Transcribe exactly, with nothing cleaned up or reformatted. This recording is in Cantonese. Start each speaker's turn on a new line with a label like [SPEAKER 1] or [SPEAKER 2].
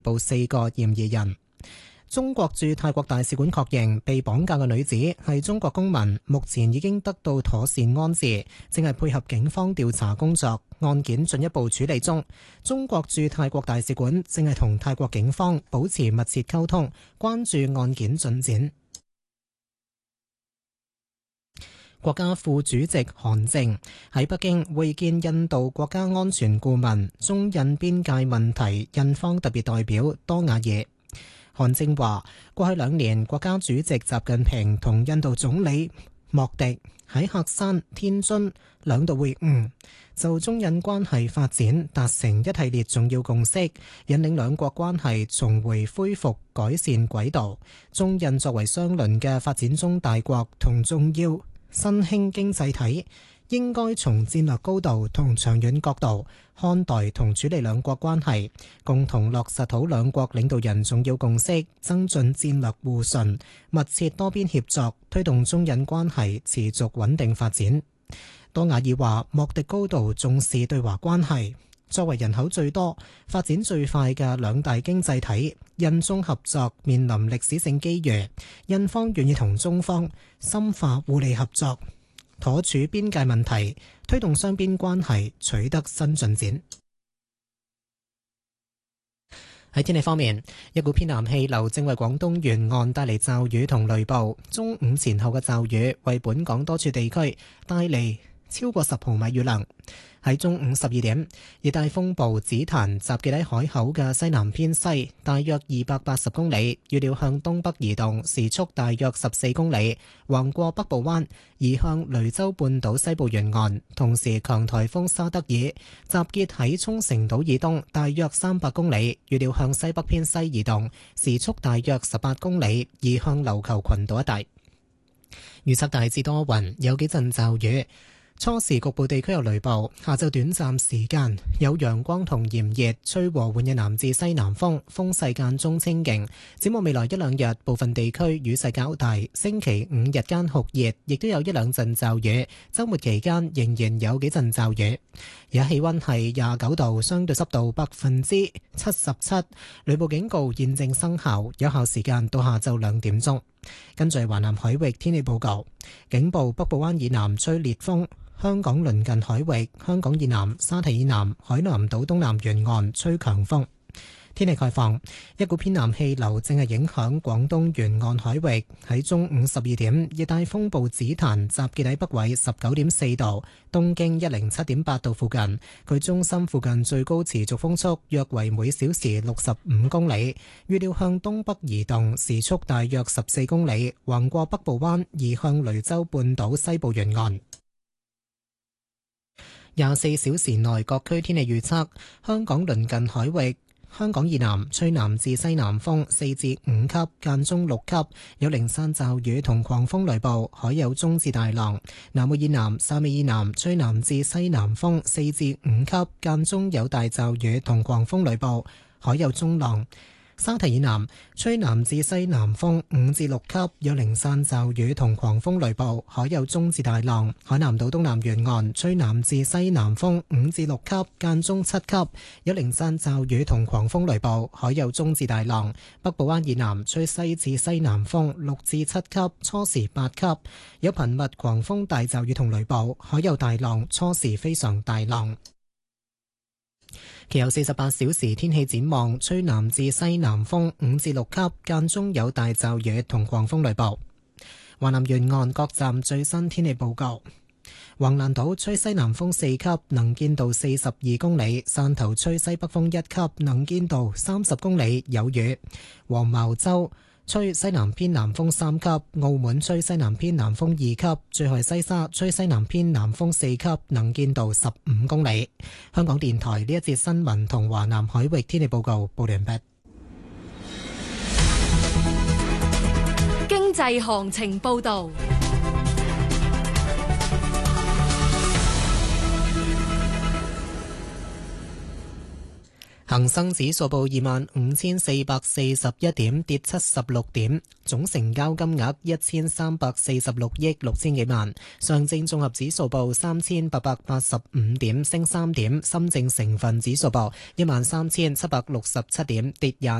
[SPEAKER 1] 捕四個嫌疑人。中國駐泰國大使館確認被綁架嘅女子係中國公民，目前已經得到妥善安置，正係配合警方調查工作，案件進一步處理中。中國駐泰國大使館正係同泰國警方保持密切溝通，關注案件進展。國家副主席韓正喺北京會見印度國家安全顧問、中印邊界問題印方特別代表多瓦爾。韓正話：過去兩年，國家主席習近平同印度總理莫迪喺喀山、天津兩度會晤，就中印關係發展達成一系列重要共識，引領兩國關係重回恢復改善軌道。中印作為相鄰嘅發展中大國同重要新興經濟體，應該從戰略高度同長遠角度看待同處理兩國關係，共同落實好兩國領導人重要共識，增進戰略互信，密切多邊協作，推動中印關係持續穩定發展。多瓦爾話：莫迪高度重視對華關係，作為人口最多、發展最快嘅兩大經濟體，印中合作面臨歷史性機遇，印方願意同中方深化互利合作，妥處邊界問題，推動雙邊關係取得新進展。喺天氣方面，一股偏南氣流正為廣東沿岸帶嚟驟雨同雷暴，中午前後嘅驟雨為本港多處地區帶嚟超過十毫米雨量。喺中午十二點，熱帶風暴紫檀集結喺海口嘅西南偏西，大約二百八十公里，預料向東北移動，時速大約十四公里，橫過北部灣，移向雷州半島西部沿岸。同時，強颱風沙德爾集結喺沖繩島以東，大約三百公里，預料向西北偏西移動，時速大約十八公里，移向琉球群島一帶。預測大致多雲，有幾陣驟雨。初時局部地區有雷暴，下晝短暫時間有陽光同炎熱，吹和緩嘅南至西南風，風勢間中清勁。展望未來一兩日，部分地區雨勢較大。星期五日間酷熱，亦都有一兩陣驟雨。週末期間仍然有幾陣驟雨。而家氣溫係廿九度，相對濕度百分之七十七。雷暴警告現正生效，有效時間到下晝兩點鐘。跟住華南海域天氣報告，警報北部灣以南吹烈風。香港鄰近海域、香港以南、沙堤以南、海南島東南沿岸吹強風。天氣概況，一股偏南氣流正係影響廣東沿岸海域。喺中午十二點，熱帶風暴紫檀集結喺北緯十九點四度、東經一零七點八度附近。佢中心附近最高持續風速約為每小時六十五公里，預料向東北移動，時速大約十四公里，橫過北部灣，移向雷州半島西部沿岸。廿四小時內各區天氣預測：香港鄰近海域、香港以南吹南至西南風四至五級，間中六級，有零散驟雨同狂風雷暴，海有中至大浪。南澳以南、汕尾以南吹南至西南風四至五級，間中有大驟雨同狂風雷暴，海有中浪。沙堤以南吹南至西南風五至六級，有零散驟雨同狂風雷暴，海有中至大浪。海南島東南沿岸吹南至西南風五至六級，間中七級，有零散驟雨同狂風雷暴，海有中至大浪。北部灣以南吹西至西南風六至七級，初時八級，有頻密狂風大驟雨同雷暴，海有大浪，初時非常大浪。其後四十八小時天氣展望，吹南至西南風五至六級，間中有大驟雨同狂風雷暴。華南沿岸各站最新天氣報告：橫瀾島吹西南風四級，能見度四十二公里；汕頭吹西北風一級，能見度三十公里，有雨；黃茅洲吹西南偏南風三級，澳門吹西南偏南風二級，最後西沙吹西南偏南風四級，能見度十五公里。香港電台呢一節新聞同華南海域天氣報告報完畢。
[SPEAKER 2] 經濟行情報道。
[SPEAKER 1] 恒生指數報二萬五千四百四十一點，跌七十六點，總成交金額一千三百四十六億六千幾萬。上證綜合指數報三千八百八十五點，升三點。深證成分指數報一萬三千七百六十七點，跌廿